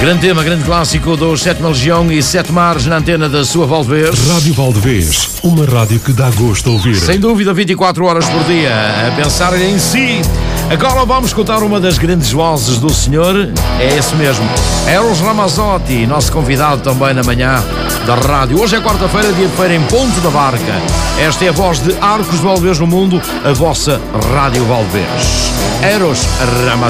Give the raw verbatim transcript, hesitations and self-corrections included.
Grande tema, grande clássico dos Sétima Legião e Sete Mares na antena da sua Valdevez. Rádio Valdevez, uma rádio que dá gosto a ouvir. Sem dúvida, vinte e quatro horas por dia, a pensar em si. Agora vamos escutar uma das grandes vozes do senhor, é esse mesmo, Eros Ramazzotti, nosso convidado também na manhã da rádio. Hoje é quarta-feira, dia de feira em Ponte da Barca. Esta é a voz de Arcos de Valdevez no mundo, a vossa Rádio Valdevez. Eros Ramazzotti.